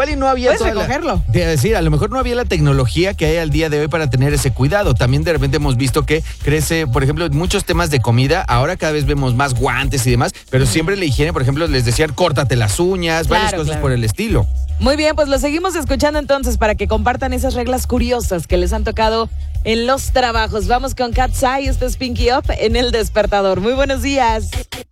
igual y no había... Puedes recogerlo. Te iba a decir, a lo mejor no había la tecnología que hay al día de hoy para tener ese cuidado. También de repente hemos visto que crece, por ejemplo, muchos temas de comida. Ahora cada vez vemos más guantes y demás, pero siempre la higiene, por ejemplo, les decían córtate las uñas, varias cosas por el estilo. Muy bien, pues lo seguimos escuchando entonces para que compartan esas reglas curiosas que les han tocado en los trabajos. Vamos con Cat's Eye, esto es Pinky Up en El Despertador. Muy buenos días.